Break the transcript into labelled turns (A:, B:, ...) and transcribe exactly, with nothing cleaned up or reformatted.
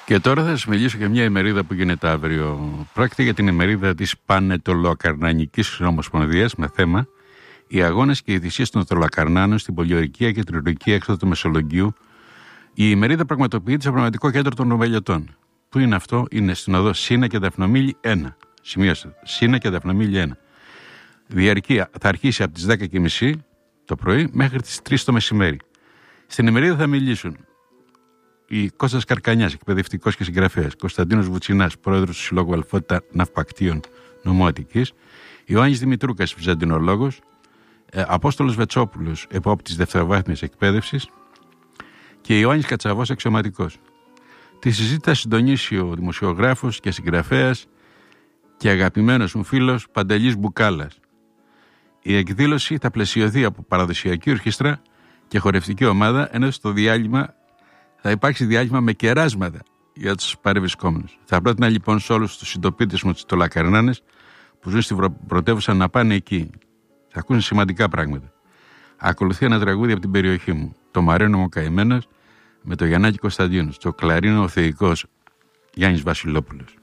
A: Και τώρα θα σας μιλήσω για μια ημερίδα που γίνεται αύριο. Πρόκειται για την ημερίδα της Πανετολοακαρνανικής Ομοσπονδίας με θέμα «Οι αγώνες και οι θυσίες των Τολοακαρνάνων στην πολιορκία και την ορική έξοδο του Μεσολογγίου». Η ημερίδα πραγματοποιείται στο Πραγματικό Κέντρο των Νομελιωτών. Πού είναι αυτό? Είναι στην οδό Σίνα και Δαφνομήλη ένα. Σημείωστε, Σίνα και Δαφνομήλη ένα. Διαρκεία θα αρχίσει από τις δέκα και μισή το πρωί μέχρι τις τρεις το μεσημέρι. Στην ημερίδα θα μιλήσουν η Κώστας Καρκανιάς, εκπαιδευτικός και συγγραφέας, Κωνσταντίνος Βουτσινάς, πρόεδρος του Συλλόγου Αλφότητα Ναυπακτίων Νομού Αττικής, Ιωάννης Δημητρούκας, βυζαντινολόγος, ε, Απόστολος Βετσόπουλος, επόπτης δευτεροβάθμιας εκπαίδευσης και Ιωάννης Κατσαβός, αξιωματικός. Τη συζήτηση θα συντονίσει ο δημοσιογράφος και συγγραφέας και αγαπημένος μου φίλος Παντελής Μπουκάλας. Η εκδήλωση θα πλαισιωθεί από παραδοσιακή ορχήστρα και χορευτική ομάδα, ενώ στο διάλειμμα θα υπάρξει διάλειμμα με κεράσματα για τους παρευρισκόμενους. Θα πρότεινα λοιπόν σε όλους τους συντοπίτες μου, τους Τολοακαρνάνες που ζουν στην πρωτεύουσα, να πάνε εκεί. Θα ακούσουν σημαντικά πράγματα. Ακολουθεί ένα τραγούδι από την περιοχή μου. Το Μαραίνο μου καημένος με το Γιαννάκη Κωνσταντίνου. Το κλαρίνο ο θεϊκός Γιάννης Βασιλόπουλος.